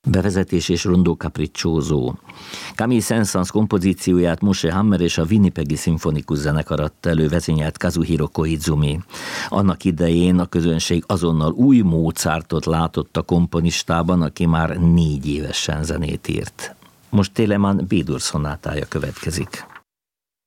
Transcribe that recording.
Bevezetés és rondó capriccioso. Camille Saint-Saëns kompozícióját Moshe Hammer és a Winnipegi Szimfonikus Zenekar adta elő, vezényelt Kazuhiro Koizumi. Annak idején a közönség azonnal új Mozartot látott a komponistában, aki már 4 évesen zenét írt. Most Telemann B-dur szonátája következik.